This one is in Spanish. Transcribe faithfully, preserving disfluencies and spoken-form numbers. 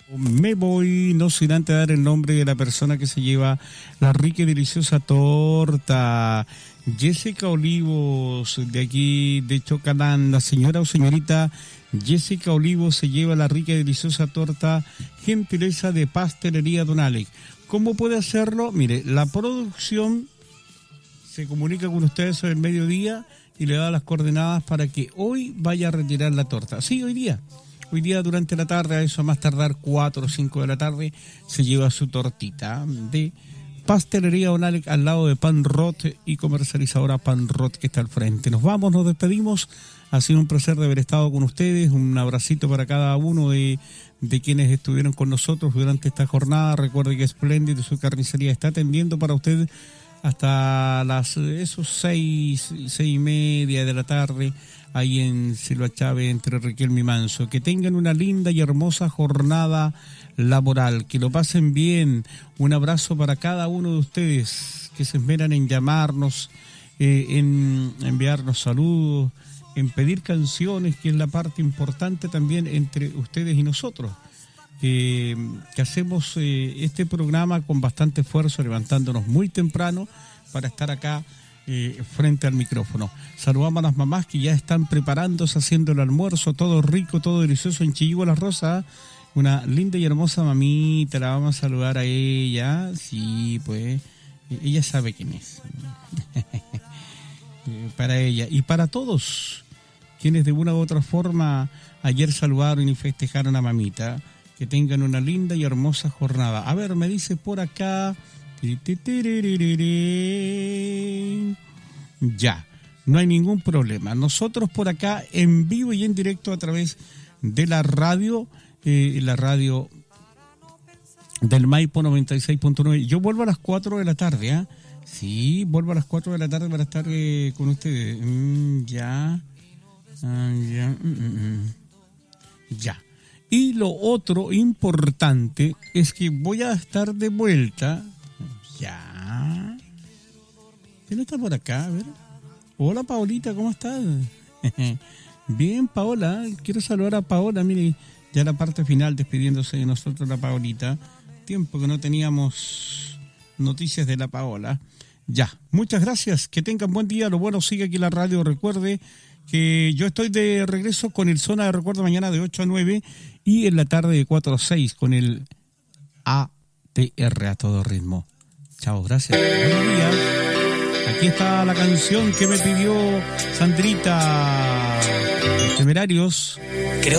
Me voy, no sin antes dar el nombre de la persona que se lleva la rica y deliciosa torta. Jessica Olivos, de aquí de Chocalán, la señora o señorita Jessica Olivos se lleva la rica y deliciosa torta, gentileza de Pastelería Don Alex. ¿Cómo puede hacerlo? Mire, la producción se comunica con ustedes sobre el mediodía y le da las coordenadas para que hoy vaya a retirar la torta. Sí, hoy día. Hoy día durante la tarde, a eso a más tardar cuatro o cinco de la tarde, se lleva su tortita de Pastelería Don Alex al lado de Pan Rot y comercializadora Pan Rot que está al frente. Nos vamos, nos despedimos. Ha sido un placer de haber estado con ustedes. Un abracito para cada uno de, de quienes estuvieron con nosotros durante esta jornada. Recuerde que Splendid, su carnicería, está atendiendo para usted hasta las esos seis, seis y media de la tarde, ahí en Silva Chávez, entre Riquelme y Manso. Que tengan una linda y hermosa jornada laboral, que lo pasen bien. Un abrazo para cada uno de ustedes que se esmeran en llamarnos, eh, en enviarnos saludos, en pedir canciones, que es la parte importante también entre ustedes y nosotros. Que, que hacemos eh, este programa con bastante esfuerzo, levantándonos muy temprano para estar acá eh, frente al micrófono. Saludamos a las mamás que ya están preparándose, haciendo el almuerzo, todo rico, todo delicioso en Chilligua Las Rosas. Una linda y hermosa mamita, la vamos a saludar a ella. Sí, pues, ella sabe quién es. Para ella y para todos quienes de una u otra forma ayer saludaron y festejaron a mamita. Que tengan una linda y hermosa jornada. A ver, me dice por acá. Ya, no hay ningún problema. Nosotros por acá en vivo y en directo a través de la radio, eh, la radio del Maipo noventa y seis punto nueve. Yo vuelvo a las cuatro de la tarde, ¿ah? ¿eh? Sí, vuelvo a las cuatro de la tarde para estar eh, con ustedes. Mm, ya, ah, ya, mm, mm, mm. ya. Y lo otro importante es que voy a estar de vuelta. Ya. ¿Quién está por acá? A ver. Hola, Paolita, ¿cómo estás? Bien, Paola. Quiero saludar a Paola. Mire, ya la parte final despidiéndose de nosotros, la Paolita. Tiempo que no teníamos noticias de la Paola. Ya. Muchas gracias. Que tengan buen día. Lo bueno sigue aquí la radio. Recuerde que yo estoy de regreso con el Zona de Recuerdo mañana de ocho a nueve y en la tarde de cuatro a seis con el A T R a todo ritmo. Chao, gracias. Buenos días. Aquí está la canción que me pidió Sandrita. Temerarios.